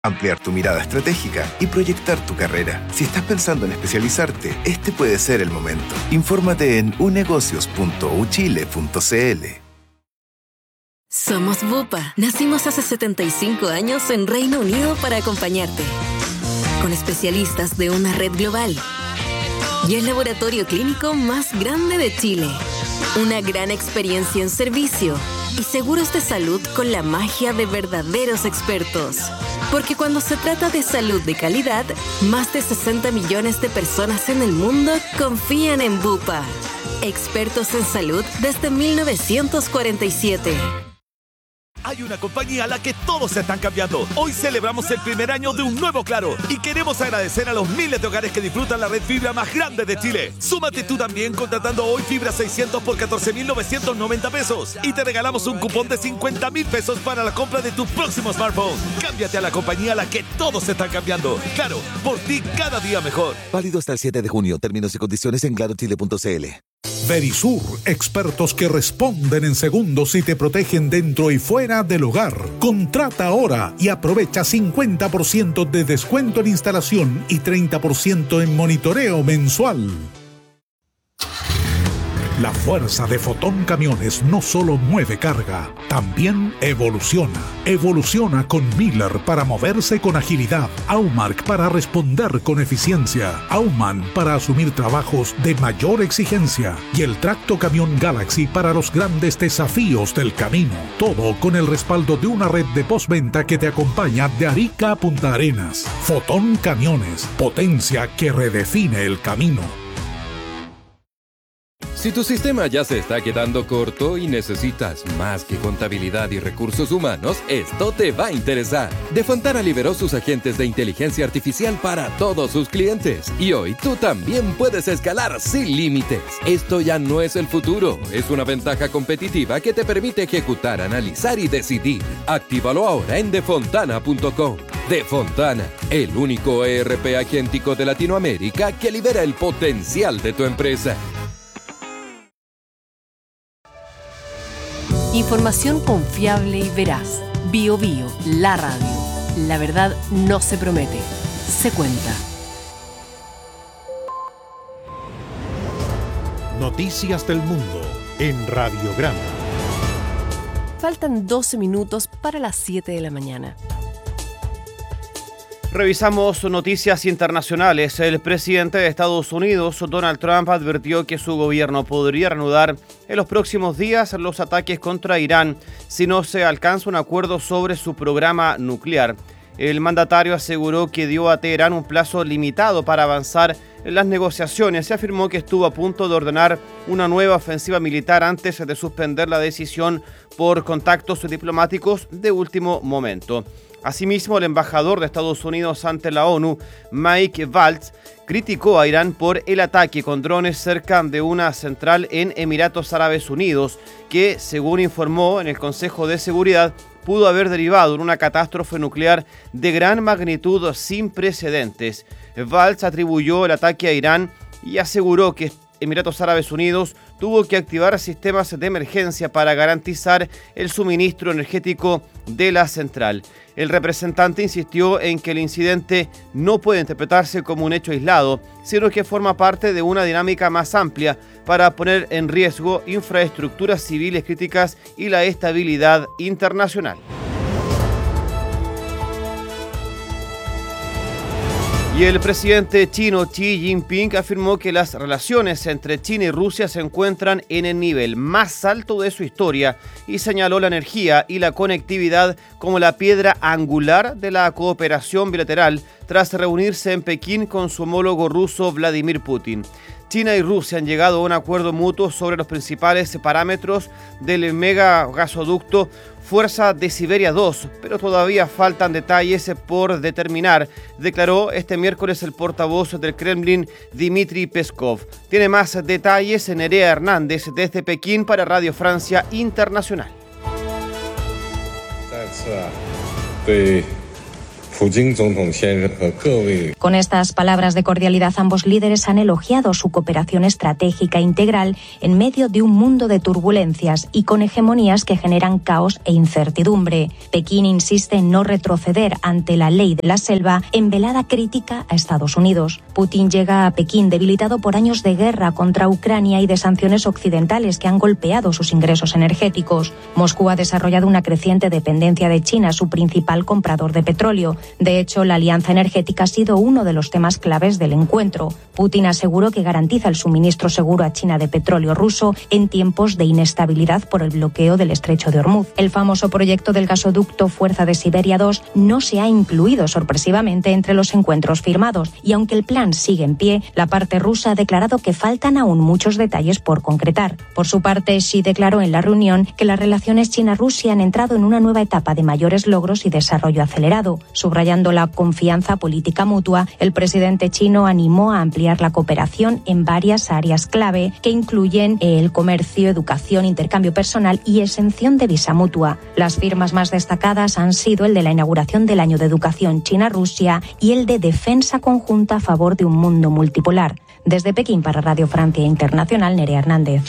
Ampliar tu mirada estratégica y proyectar tu carrera. Si estás pensando en especializarte, este puede ser el momento. Infórmate en unegocios.uchile.cl. Somos Bupa. Nacimos hace 75 años en Reino Unido para acompañarte. Con especialistas de una red global. Y el laboratorio clínico más grande de Chile. Una gran experiencia en servicio. Y seguros de salud con la magia de verdaderos expertos. Porque cuando se trata de salud de calidad, más de 60 millones de personas en el mundo confían en Bupa. Expertos en salud desde 1947. Hay una compañía a la que todos se están cambiando. Hoy celebramos el primer año de un nuevo Claro y queremos agradecer a los miles de hogares que disfrutan la red fibra más grande de Chile. Súmate tú también contratando hoy fibra 600 por 14.990 pesos y te regalamos un cupón de 50.000 pesos para la compra de tu próximo smartphone. Cámbiate a la compañía a la que todos se están cambiando. Claro, por ti cada día mejor. Válido hasta el 7 de junio. Términos y condiciones en clarochile.cl. Verisur, expertos que responden en segundos y te protegen dentro y fuera del hogar. Contrata ahora y aprovecha 50% de descuento en instalación y 30% en monitoreo mensual. La fuerza de Fotón Camiones no solo mueve carga, también evoluciona. Evoluciona con Miller para moverse con agilidad, Aumark para responder con eficiencia, Aumann para asumir trabajos de mayor exigencia y el Tracto Camión Galaxy para los grandes desafíos del camino. Todo con el respaldo de una red de postventa que te acompaña de Arica a Punta Arenas. Fotón Camiones, potencia que redefine el camino. Si tu sistema ya se está quedando corto y necesitas más que contabilidad y recursos humanos, esto te va a interesar. Defontana liberó sus agentes de inteligencia artificial para todos sus clientes. Y hoy tú también puedes escalar sin límites. Esto ya no es el futuro, es una ventaja competitiva que te permite ejecutar, analizar y decidir. Actívalo ahora en defontana.com. Defontana, el único ERP agéntico de Latinoamérica que libera el potencial de tu empresa. Información confiable y veraz. BioBio, la radio. La verdad no se promete, se cuenta. Noticias del mundo en Radiograma. Faltan 12 minutos para las 7 de la mañana. Revisamos noticias internacionales. El presidente de Estados Unidos, Donald Trump, advirtió que su gobierno podría reanudar en los próximos días los ataques contra Irán si no se alcanza un acuerdo sobre su programa nuclear. El mandatario aseguró que dio a Teherán un plazo limitado para avanzar en las negociaciones y afirmó que estuvo a punto de ordenar una nueva ofensiva militar antes de suspender la decisión por contactos diplomáticos de último momento. Asimismo, el embajador de Estados Unidos ante la ONU, Mike Waltz, criticó a Irán por el ataque con drones cerca de una central en Emiratos Árabes Unidos, que, según informó en el Consejo de Seguridad, pudo haber derivado en una catástrofe nuclear de gran magnitud sin precedentes. Waltz atribuyó el ataque a Irán y aseguró que Emiratos Árabes Unidos tuvo que activar sistemas de emergencia para garantizar el suministro energético de la central. El representante insistió en que el incidente no puede interpretarse como un hecho aislado, sino que forma parte de una dinámica más amplia para poner en riesgo infraestructuras civiles críticas y la estabilidad internacional. Y el presidente chino Xi Jinping afirmó que las relaciones entre China y Rusia se encuentran en el nivel más alto de su historia y señaló la energía y la conectividad como la piedra angular de la cooperación bilateral tras reunirse en Pekín con su homólogo ruso Vladimir Putin. China y Rusia han llegado a un acuerdo mutuo sobre los principales parámetros del mega gasoducto Fuerza de Siberia 2, pero todavía faltan detalles por determinar, declaró este miércoles el portavoz del Kremlin, Dmitry Peskov. Tiene más detalles Nerea Hernández desde Pekín para Radio Francia Internacional. Con estas palabras de cordialidad, ambos líderes han elogiado su cooperación estratégica integral en medio de un mundo de turbulencias y con hegemonías que generan caos e incertidumbre. Pekín insiste en no retroceder ante la ley de la selva en velada crítica a Estados Unidos. Putin llega a Pekín debilitado por años de guerra contra Ucrania y de sanciones occidentales que han golpeado sus ingresos energéticos. Moscú ha desarrollado una creciente dependencia de China, su principal comprador de petróleo. De hecho, la alianza energética ha sido uno de los temas claves del encuentro. Putin aseguró que garantiza el suministro seguro a China de petróleo ruso en tiempos de inestabilidad por el bloqueo del estrecho de Hormuz. El famoso proyecto del gasoducto Fuerza de Siberia 2 no se ha incluido sorpresivamente entre los encuentros firmados y aunque el plan sigue en pie, la parte rusa ha declarado que faltan aún muchos detalles por concretar. Por su parte, Xi declaró en la reunión que las relaciones China-Rusia han entrado en una nueva etapa de mayores logros y desarrollo acelerado. Subrayando la confianza política mutua, el presidente chino animó a ampliar la cooperación en varias áreas clave que incluyen el comercio, educación, intercambio personal y exención de visa mutua. Las firmas más destacadas han sido el de la inauguración del Año de Educación China-Rusia y el de defensa conjunta a favor de un mundo multipolar. Desde Pekín para Radio Francia Internacional, Nerea Hernández.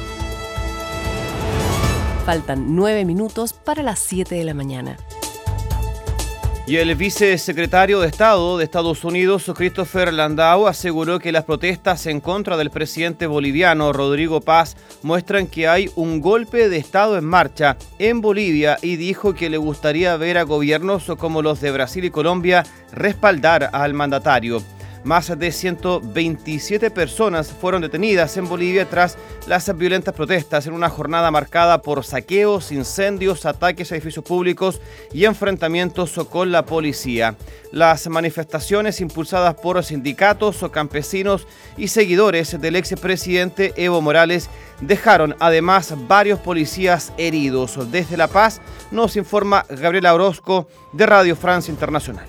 Faltan 9 minutos para las 7 de la mañana. Y el vicesecretario de Estado de Estados Unidos, Christopher Landau, aseguró que las protestas en contra del presidente boliviano Rodrigo Paz muestran que hay un golpe de Estado en marcha en Bolivia y dijo que le gustaría ver a gobiernos como los de Brasil y Colombia respaldar al mandatario. Más de 127 personas fueron detenidas en Bolivia tras las violentas protestas en una jornada marcada por saqueos, incendios, ataques a edificios públicos y enfrentamientos con la policía. Las manifestaciones impulsadas por sindicatos, campesinos y seguidores del expresidente Evo Morales dejaron además varios policías heridos. Desde La Paz nos informa Gabriela Orozco de Radio Francia Internacional.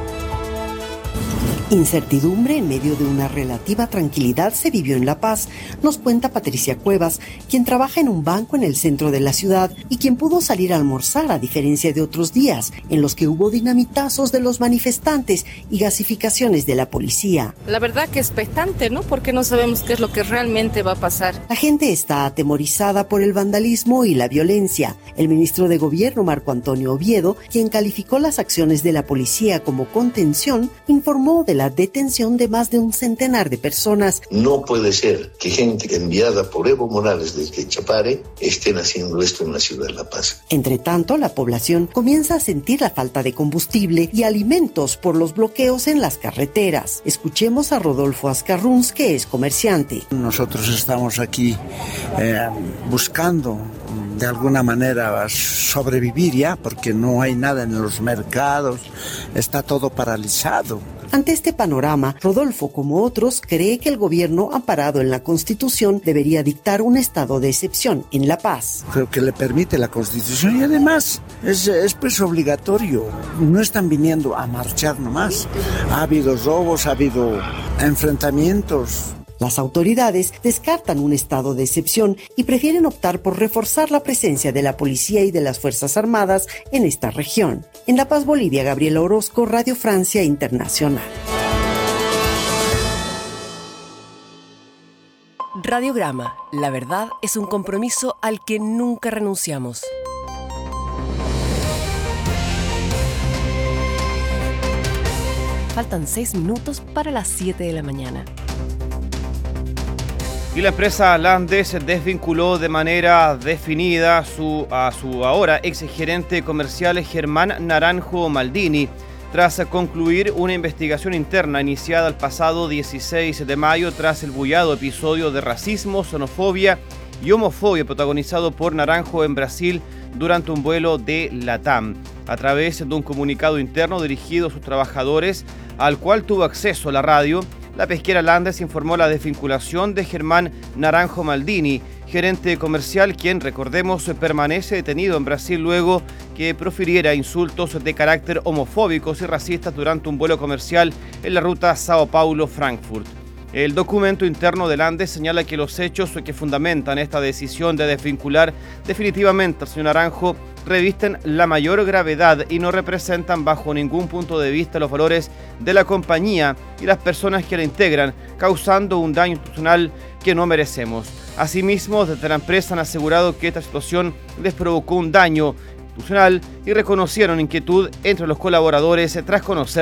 Incertidumbre en medio de una relativa tranquilidad se vivió en La Paz, nos cuenta Patricia Cuevas, quien trabaja en un banco en el centro de la ciudad y quien pudo salir a almorzar a diferencia de otros días en los que hubo dinamitazos de los manifestantes y gasificaciones de la policía. La verdad que expectante, ¿no? Porque no sabemos qué es lo que realmente va a pasar. La gente está atemorizada por el vandalismo y la violencia. El ministro de Gobierno, Marco Antonio Oviedo, quien calificó las acciones de la policía como contención, informó de la detención de más de un centenar de personas. No puede ser que gente enviada por Evo Morales desde Chapare estén haciendo esto en la ciudad de La Paz. Entre tanto, la población comienza a sentir la falta de combustible y alimentos por los bloqueos en las carreteras. Escuchemos a Rodolfo Ascarruns, que es comerciante. Nosotros estamos aquí buscando de alguna manera sobrevivir ya, porque no hay nada en los mercados, está todo paralizado. Ante este panorama, Rodolfo, como otros, cree que el gobierno, amparado en la Constitución, debería dictar un estado de excepción en La Paz. Creo que le permite la Constitución y además es pues obligatorio. No están viniendo a marchar nomás. Ha habido robos, ha habido enfrentamientos. Las autoridades descartan un estado de excepción y prefieren optar por reforzar la presencia de la policía y de las Fuerzas Armadas en esta región. En La Paz, Bolivia, Gabriela Orozco, Radio Francia Internacional. Radiograma. La verdad es un compromiso al que nunca renunciamos. Faltan 6 minutos para las 7 de la mañana. Y la empresa Landes desvinculó de manera definida a su ahora exgerente comercial Germán Naranjo Maldini, tras concluir una investigación interna iniciada el pasado 16 de mayo tras el bullado episodio de racismo, xenofobia y homofobia protagonizado por Naranjo en Brasil durante un vuelo de LATAM. A través de un comunicado interno dirigido a sus trabajadores, al cual tuvo acceso la radio, la pesquera Landes informó la desvinculación de Germán Naranjo Maldini, gerente comercial, quien, recordemos, permanece detenido en Brasil luego que profiriera insultos de carácter homofóbicos y racistas durante un vuelo comercial en la ruta Sao Paulo-Frankfurt. El documento interno de Landes señala que los hechos que fundamentan esta decisión de desvincular definitivamente al señor Naranjo revisten la mayor gravedad y no representan bajo ningún punto de vista los valores de la compañía y las personas que la integran, causando un daño institucional que no merecemos. Asimismo, desde la empresa han asegurado que esta situación les provocó un daño institucional y reconocieron inquietud entre los colaboradores tras conocer